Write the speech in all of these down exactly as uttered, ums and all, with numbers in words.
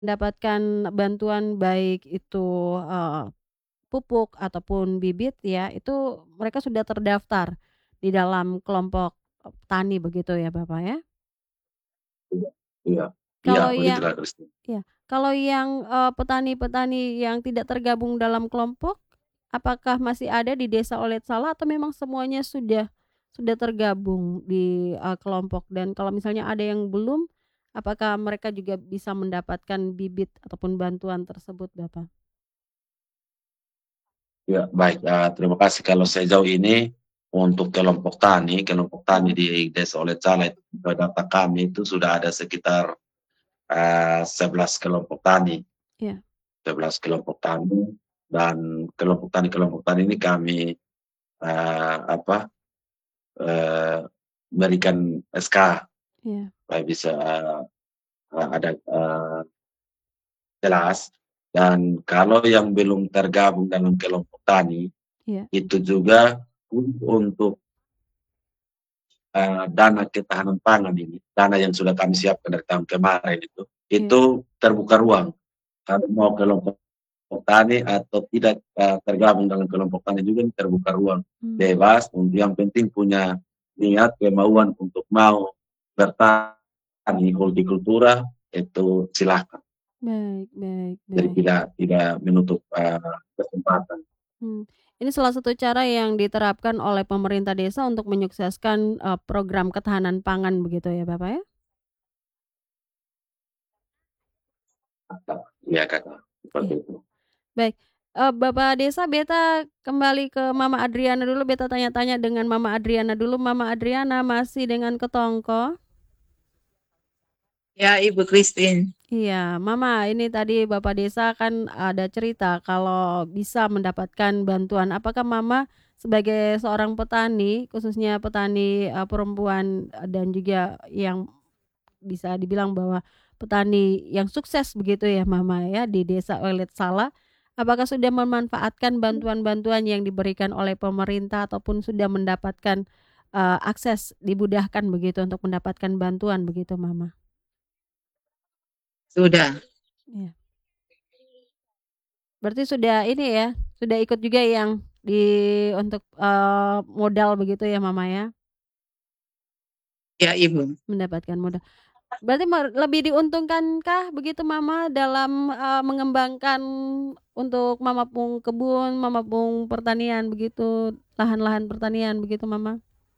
Mendapatkan bantuan baik itu, eee, pupuk ataupun bibit ya, itu mereka sudah terdaftar di dalam kelompok, eee, tani begitu ya, Bapak, ya? Iya iya iya, Kalau yang begitulah terus. iya, kalau yang, eee, petani-petani yang tidak tergabung dalam kelompok, apakah masih ada di desa Olet Sala atau memang semuanya sudah sudah tergabung di, eee, kelompok? Dan kalau misalnya ada yang belum, apakah mereka juga bisa mendapatkan bibit ataupun bantuan tersebut, Bapak? Ya, baik, eee, terima kasih. Kalau sejauh ini untuk kelompok tani kelompok tani Mhm. di Desa Olet Sala itu pada data kami itu sudah ada sekitar, eee, sebelas kelompok tani. Iya. sebelas kelompok tani dan kelompok tani-kelompok tani ini kami, eee, apa, eee, berikan SK Iya. supaya bisa, eee, ada, eee jelas, dan kalau yang belum tergabung dalam kelompok tani, Iya. itu juga un untuk eee, dana ketahanan pangan ini, dana yang sudah kami siapkan dari tahun kemarin itu, Iya. itu terbuka ruang. Kalau mau kelompok tani atau tidak, eee, tergabung dalam kelompok tani juga ini terbuka ruang, Mmm. bebas, untuk yang penting punya niat, kemauan untuk mau bertani hortikultura, itu silahkan. Baik baik Jadi baik. tidak tidak menutup, eee, kesempatan. Mmm, ini salah satu cara yang diterapkan oleh pemerintah desa untuk menyukseskan, eee, program ketahanan pangan begitu ya, Bapak, ya? Iya, Kakak, seperti Iya. itu. Baik, eee, Bapak desa beta kembali ke Mama Adriana dulu, beta tanya-tanya dengan Mama Adriana dulu, Mama Adriana masih dengan ketongko? Ya, Ibu Christine. Iya, Mama, ini tadi Bapak desa kan ada cerita kalau bisa mendapatkan bantuan. Apakah Mama sebagai seorang petani, khususnya petani, eee, perempuan, eee, dan juga yang bisa dibilang bahwa petani yang sukses begitu ya, Mama, ya, di Desa Olet Sala, apakah sudah memanfaatkan bantuan-bantuan yang diberikan oleh pemerintah ataupun sudah mendapatkan, eee, akses dimudahkan begitu untuk mendapatkan bantuan begitu, Mama? Sudah. Iya. Berarti sudah ini ya, sudah ikut juga yang di untuk, eee, modal begitu ya, Mama, ya? Ya, Ibu. Mendapatkan modal. Berarti mer lebih diuntungkankah begitu, Mama, dalam, eee, mengembangkan untuk Mamapung kebun, Mamapung pertanian begitu, lahan-lahan pertanian begitu, Mama?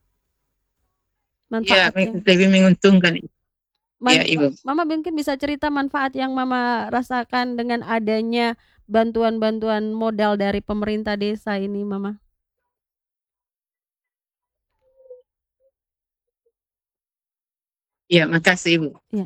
Iya, me Manfaatnya. lebih menguntungkan. Iya, Man Ibu. Mama mungkin bisa cerita manfaat yang Mama rasakan dengan adanya bantuan-bantuan modal dari pemerintah desa ini, Mama? Iya, makasih, Ibu. Iya.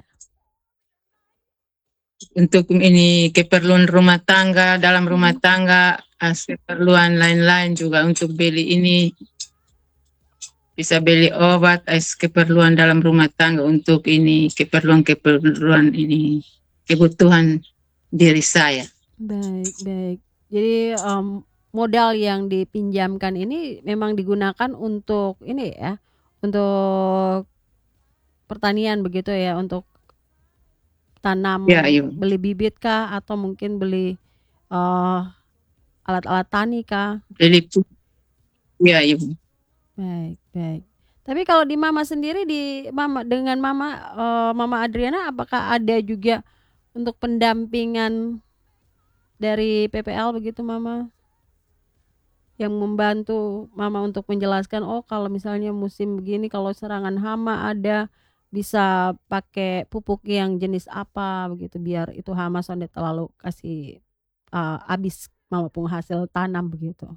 Untuk ini keperluan rumah tangga, dalam rumah Mhm. tangga, as keperluan lain-lain juga untuk beli ini bisa beli obat, as keperluan dalam rumah tangga untuk ini, keperluan-keperluan ini, kebutuhan diri saya. Baik baik. Jadi, mmm, modal yang dipinjamkan ini memang digunakan untuk ini ya, untuk pertanian begitu ya, untuk Ya, tanam, Ibu. beli bibit kah atau mungkin beli, eee, alat-alat tani kah? Beli pu iya, Ibu. Baik baik. Tapi kalau di Mama sendiri, di Mama dengan Mama, eee, Mama Adriana apakah ada juga untuk pendampingan dari P-P-L begitu, Mama? Yang membantu Mama untuk menjelaskan, oh kalau misalnya musim begini kalau serangan hama ada, bisa pakai pupuk yang jenis apa begitu, biar itu hama sonde terlalu kasih, eee, habis Mamapung hasil tanam begitu.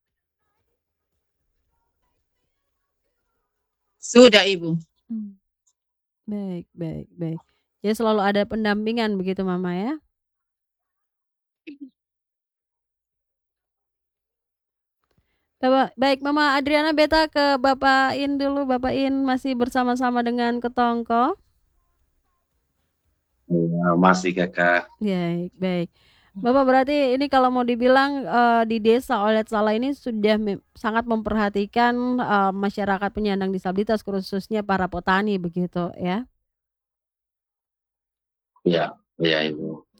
Sudah, Ibu. Mmm. Baik baik baik. Jadi selalu ada pendampingan begitu, Mama, ya? Coba baik, Mama Adriana beta ke Bapak In dulu, Bapak In masih bersama-sama dengan ketongko? Iya, masih, Kakak. Baik baik. Bapak berarti ini kalau mau dibilang, eee, di Desa Olet Sala ini sudah mem sangat memperhatikan, eee, masyarakat penyandang disabilitas khususnya para petani begitu ya? Iya iya, Ibu.